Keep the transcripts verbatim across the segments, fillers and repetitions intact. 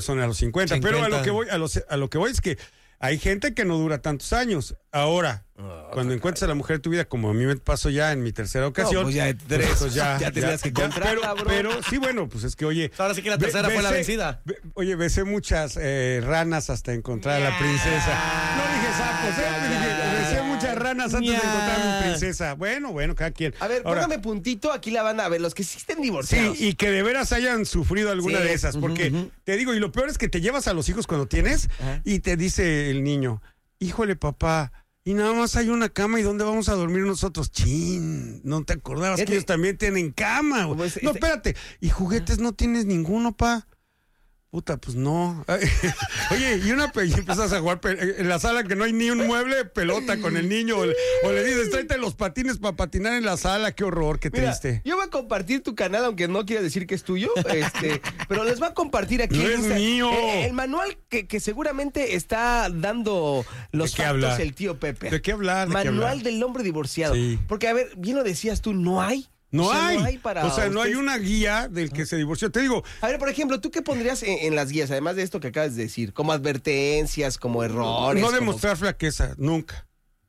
son a los cincuenta, cincuenta. pero a lo que voy, a, los, a lo que voy es que hay gente que no dura tantos años. Ahora, oh, cuando encuentres a la mujer de tu vida, como a mí me pasó ya en mi tercera ocasión. No, pues ya, tres, pues ya, ya tenías que comprarla, pero, pero sí, bueno, pues es que, oye. Ahora sí que la tercera be, fue besé, la vencida. Be, oye, besé muchas eh, ranas hasta encontrar a la princesa. No dije sapos, ¿eh? Dije, besé muchas ranas antes de encontrar a mi princesa. Bueno, bueno, cada quien. A ver, Ahora, póngame puntito, aquí la van a ver, los que sí estén divorciados. Sí, y que de veras hayan sufrido alguna sí. de esas, porque uh-huh, uh-huh. te digo, y lo peor es que te llevas a los hijos cuando tienes, uh-huh, y te dice el niño, híjole, papá, y nada más hay una cama, ¿y dónde vamos a dormir nosotros? Chin, no te acordabas este, que ellos también tienen cama. Güey. Este, no, espérate, ¿y juguetes no tienes ninguno, pa? Puta, pues no. Oye, y una y empiezas a jugar en la sala que no hay ni un mueble, pelota con el niño, o le, o le dices, tráete los patines para patinar en la sala, qué horror, qué Mira, triste. Yo voy a compartir tu canal, aunque no quiera decir que es tuyo, este, pero les voy a compartir aquí. No es Insta, mío. El, el manual que, que seguramente está dando los factos hablar? el tío Pepe. ¿De qué hablar? ¿De Manual qué hablar? del hombre divorciado. Sí. Porque, a ver, bien lo decías tú, no hay. No, o sea, hay. no hay para o sea, ustedes. no hay una guía del que se divorció. Te digo. A ver, por ejemplo, ¿tú qué pondrías en, en las guías, además de esto que acabas de decir? Como advertencias, como errores. No como... demostrar flaqueza, nunca.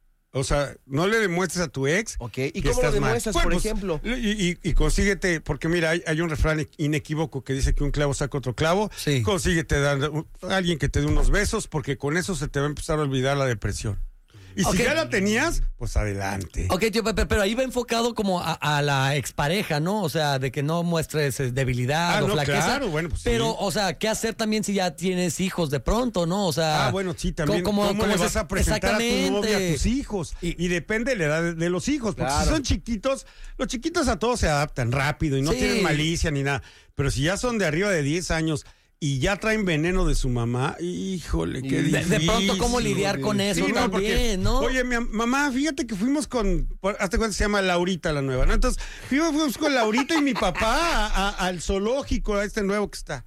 O sea, no le demuestres a tu ex. Ok, ¿y cómo lo demuestras, bueno, por pues, ejemplo? Y, y, y consíguete, porque mira, hay, hay un refrán inequívoco que dice que un clavo saca otro clavo. Sí. Consíguete dar, a alguien que te dé unos besos, porque con eso se te va a empezar a olvidar la depresión. Y okay, si ya la tenías, pues adelante. Ok, tío Pepe, pero ahí va enfocado como a, a la expareja, ¿no? O sea, de que no muestres debilidad ah, o no, flaqueza. Claro, bueno, pues pero, sí. o sea, ¿qué hacer también si ya tienes hijos de pronto, no? O sea. Ah, bueno, sí, también. ¿Cómo, ¿Cómo, cómo le vas a presentar a tu novia, a tus hijos? Y, y depende de la edad de, de los hijos. Porque claro, si son chiquitos, los chiquitos a todos se adaptan rápido y no sí. tienen malicia ni nada. Pero si ya son de arriba de diez años y ya traen veneno de su mamá, híjole, qué difícil. De, de pronto, ¿cómo lidiar con eso? Sí, no, también, porque, ¿no? Oye, mi mamá, fíjate que fuimos con, hasta cuando se llama Laurita la nueva, ¿no? Entonces, fuimos, fuimos con Laurita y mi papá a, a, al zoológico, a este nuevo que está.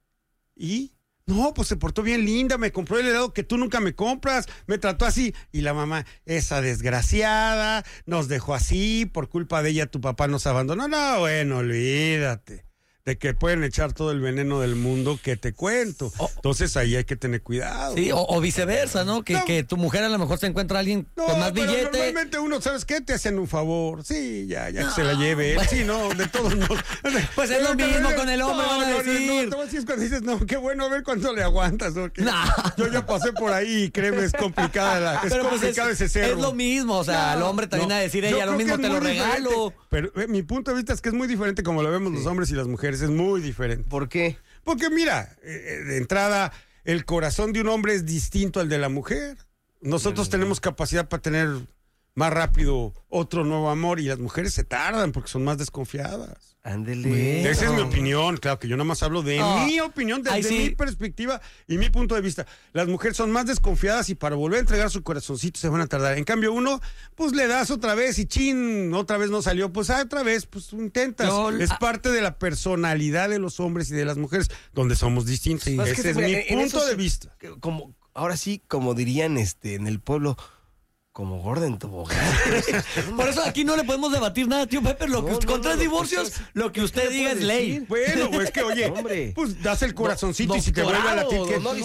¿Y? No, pues se portó bien linda, me compró el helado que tú nunca me compras, me trató así. Y la mamá, esa desgraciada, nos dejó así, por culpa de ella tu papá nos abandonó. No, bueno, olvídate. De que pueden echar todo el veneno del mundo que te cuento. Oh. Entonces ahí hay que tener cuidado. Sí, o, o viceversa, ¿no? Que, no. que tu mujer a lo mejor se encuentra a alguien no, con más pero billete. Normalmente uno, ¿sabes qué? Te hacen un favor. Sí, ya, ya no. que se la lleve él. Sí, no, de todos modos. Pues es lo mismo con el hombre, no, van a no, decir. No, no, no, es cuando dices, no, qué bueno, a ver cuánto le aguantas. Okay. No. Yo ya pasé por ahí y créeme, es complicada la, es pero complicado pues es, ese cerro. Es lo mismo, o sea, no, al hombre también no. a decir ella, lo mismo te lo regalo. Diferente. Pero eh, mi punto de vista es que es muy diferente como lo vemos sí. los hombres y las mujeres, es muy diferente. ¿Por qué? Porque mira, eh, de entrada, el corazón de un hombre es distinto al de la mujer. Nosotros sí. tenemos capacidad para tener más rápido otro nuevo amor y las mujeres se tardan porque son más desconfiadas. Ándele. Esa es mi opinión, claro que yo nada más hablo de oh. mi opinión, desde sí. mi perspectiva y mi punto de vista. Las mujeres son más desconfiadas y para volver a entregar su corazoncito se van a tardar. En cambio uno, pues le das otra vez y chin, otra vez no salió, pues ah, otra vez, pues intentas. No, es ah. parte de la personalidad de los hombres y de las mujeres, donde somos distintos. Sí. Ese es, que, es mi en punto de vista. Como, ahora sí, como dirían este en el pueblo, como gorda en tobogán. Por eso aquí no le podemos debatir nada, tío Pepe. Lo que no, usted, no, con no, tres no, divorcios, pues, lo que usted diga es ley. Decir? Bueno, pues que, oye, hombre, pues das el corazoncito y si te vuelve a latir, que no,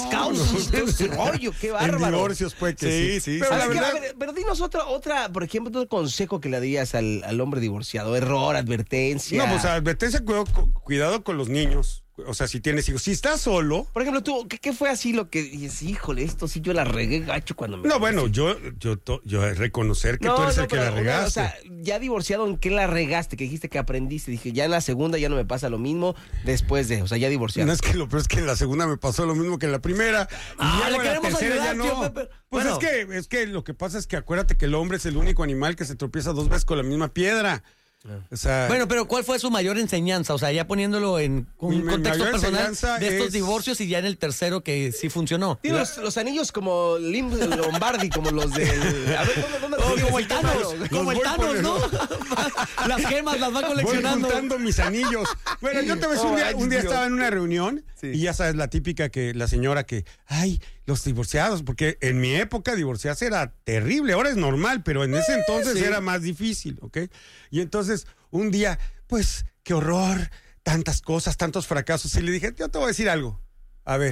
no, rollo, qué bárbaro. En divorcios puede que sí. Sí, sí. Pero, la verdad... ver, pero dinos otra, otra, por ejemplo, otro consejo que le darías al, al hombre divorciado. Error, advertencia. No, pues advertencia, cuidado, cuidado con los niños. O sea, si tienes hijos, si estás solo. Por ejemplo, tú, ¿qué, qué fue así lo que dices? Híjole, esto sí yo la regué gacho cuando me. No, bueno, yo, yo, yo reconocer que no, tú eres no, el que la regaste. No, o sea, ya divorciado, ¿en qué la regaste? Que dijiste que aprendiste. Dije, ya en la segunda ya no me pasa lo mismo después de, o sea, ya divorciado. No es que lo peor es que en la segunda me pasó lo mismo que en la primera. Ah, y le queremos tercera ayudar, ya no. tío Pepe. Pues bueno. es que, es que lo que pasa es que acuérdate que el hombre es el único animal que se tropieza dos veces con la misma piedra. O sea, bueno, pero ¿cuál fue su mayor enseñanza? O sea, ya poniéndolo en un contexto personal de estos es... divorcios y ya en el tercero que sí funcionó. Tiene los, los anillos como Lim Lombardi, como los del... A ver, ¿dónde, dónde oh, como el Thanos, como el Thanos, ¿no? Las gemas las va coleccionando. Voy juntando mis anillos. Bueno, yo te ves oh, un día, un día estaba en una reunión sí. y ya sabes la típica que la señora que, ay, los divorciados, porque en mi época divorciarse era terrible, ahora es normal, pero en ese entonces sí. era más difícil, ¿ok? Y entonces, un día, pues, qué horror, tantas cosas, tantos fracasos, y le dije, yo te voy a decir algo, A ver.